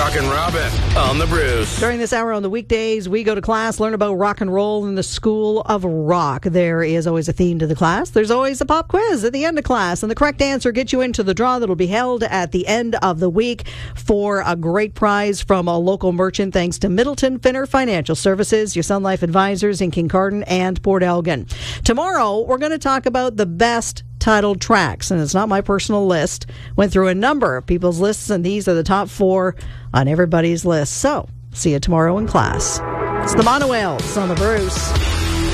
Rockin' Robin on the Bruce. During this hour on the weekdays, we go to class, learn about rock and roll in the School of Rock. There is always a theme to the class. There's always a pop quiz at the end of class, and the correct answer gets you into the draw that'll be held at the end of the week for a great prize from a local merchant, thanks to Middleton Finner Financial Services, your Sun Life advisors in Kincardine and Port Elgin. Tomorrow, we're going to talk about the best titled tracks, and it's not my personal list. Went through a number of people's lists, and these are the top 4 on everybody's list. So, see you tomorrow in class. It's the Monorails on the Bruce.